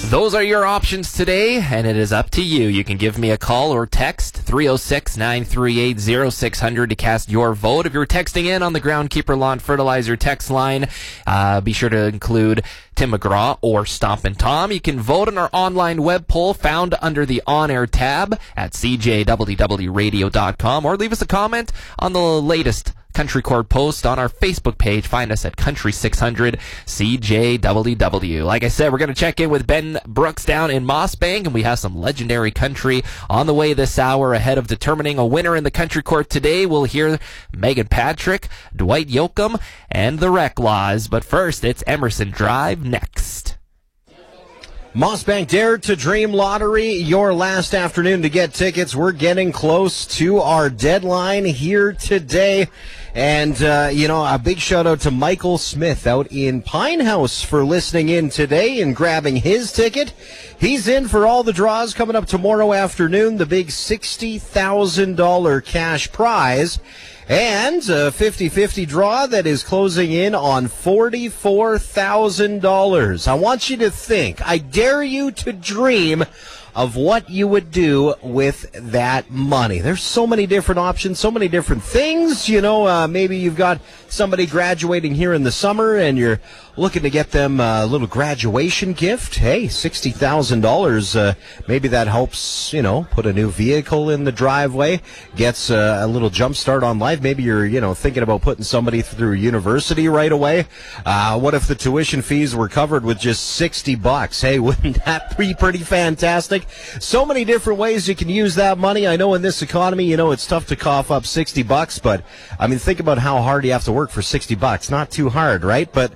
Those are your options today, and it is up to you. You can give me a call or text 306-938-0600 to cast your vote. If you're texting in on the Groundkeeper Lawn Fertilizer text line, be sure to include Tim McGraw or Stompin' Tom. You can vote on our online web poll found under the on-air tab at cjwwradio.com, or leave us a comment on the latest Country Chord post on our Facebook page. Find us at Country 600 CJWW. Like I said, we're going to check in with Ben Brooks down in Mossbank, and we have some legendary country on the way this hour. Ahead of determining a winner in the Country Court today, we'll hear Megan Patrick, Dwight Yoakam, and the Rec Laws. But first, it's Emerson Drive next. Mossbank Dare to Dream Lottery, your last afternoon to get tickets. We're getting close to our deadline here today. And, a big shout out to Michael Smith out in Pine House for listening in today and grabbing his ticket. He's in for all the draws coming up tomorrow afternoon, the big $60,000 cash prize. And a 50-50 draw that is closing in on $44,000. I want you to think. I dare you to dream of what you would do with that money. There's so many different options, so many different things. Maybe you've got somebody graduating here in the summer and you're looking to get them a little graduation gift. Hey, $60,000. Maybe that helps, put a new vehicle in the driveway, gets a little jump start on life. Maybe you're, thinking about putting somebody through university right away. What if the tuition fees were covered with just $60? Hey, wouldn't that be pretty fantastic? So many different ways you can use that money. I know in this economy, it's tough to cough up $60, but think about how hard you have to work for $60. Not too hard, right? But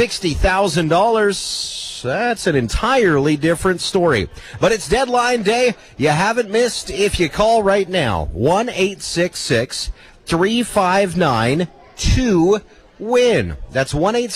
$60,000, that's an entirely different story. But it's deadline day. You haven't missed if you call right now. 1-866-359-2-WIN. That's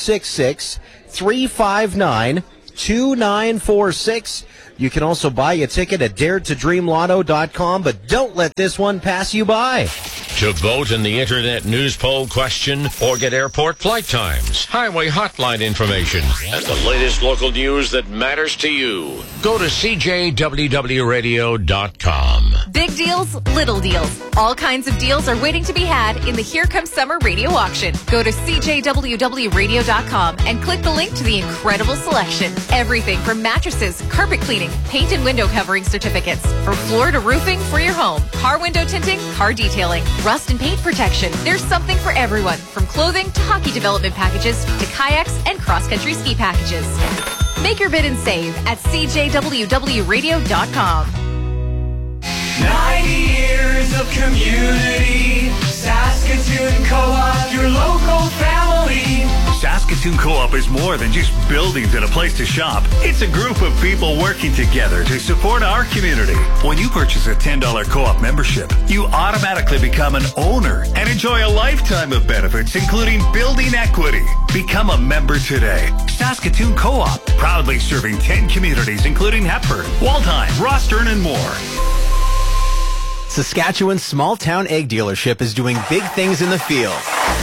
1-866-359-2946. You can also buy a ticket at daretodreamlotto.com, but don't let this one pass you by. To vote in the Internet news poll question or get airport flight times, highway hotline information, and the latest local news that matters to you, go to cjwwradio.com. Big deals, little deals. All kinds of deals are waiting to be had in the Here Comes Summer radio auction. Go to cjwwradio.com and click the link to the incredible selection. Everything from mattresses, carpet cleaning, paint and window covering certificates, from floor to roofing for your home, car window tinting, car detailing, rust and paint protection. There's something for everyone, from clothing to hockey development packages to kayaks and cross-country ski packages. Make your bid and save at cjwwradio.com. 90 years of community, Saskatoon Co-op, your local family. Saskatoon Co-op is more than just buildings and a place to shop. It's a group of people working together to support our community. When you purchase a $10 Co-op membership, you automatically become an owner and enjoy a lifetime of benefits, including building equity. Become a member today. Saskatoon Co-op, proudly serving 10 communities, including Hepburn, Waldheim, Rostern, and more. Saskatchewan's small town egg dealership is doing big things in the field.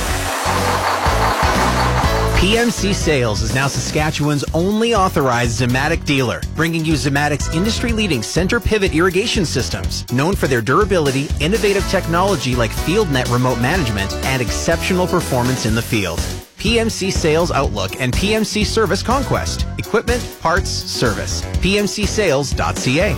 PMC Sales is now Saskatchewan's only authorized Zematic dealer, bringing you Zematic's industry-leading center pivot irrigation systems, known for their durability, innovative technology like FieldNet remote management, and exceptional performance in the field. PMC Sales Outlook and PMC Service Conquest. Equipment, parts, service. PMCSales.ca.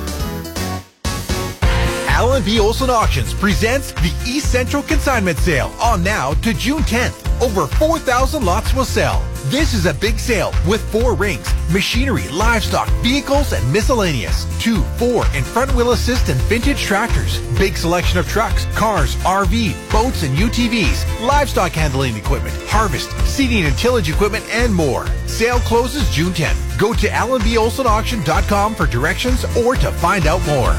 Alan B. Olson Auctions presents the East Central Consignment Sale on now to June 10th. Over 4,000 lots will sell. This is a big sale with 4 rings, machinery, livestock, vehicles, and miscellaneous. 2, 4, and front wheel assist and vintage tractors. Big selection of trucks, cars, RV, boats, and UTVs, livestock handling equipment, harvest, seeding and tillage equipment, and more. Sale closes June 10th. Go to allenbolsonauction.com for directions or to find out more.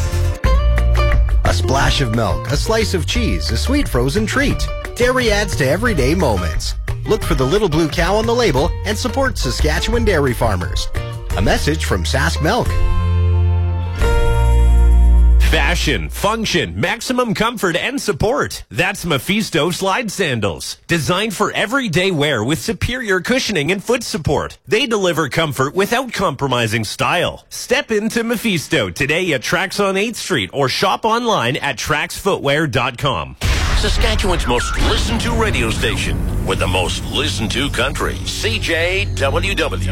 A splash of milk, a slice of cheese, a sweet frozen treat. Dairy adds to everyday moments. Look for the little blue cow on the label and support Saskatchewan dairy farmers. A message from Sask Milk. Fashion, function, maximum comfort, and support. That's Mephisto Slide Sandals. Designed for everyday wear with superior cushioning and foot support. They deliver comfort without compromising style. Step into Mephisto today at Trax on 8th Street or shop online at traxfootwear.com. Saskatchewan's most listened to radio station with the most listened to country, CJWW.